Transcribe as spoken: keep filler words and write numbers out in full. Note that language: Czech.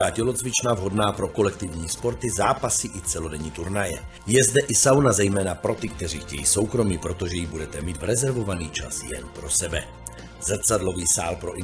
Tělocvična vhodná pro kolektivní sporty, zápasy i celodenní turnaje. Je zde i sauna, zejména pro ty, kteří chtějí soukromí, protože ji budete mít v rezervovaný čas jen pro sebe. Zrcadlový sál pro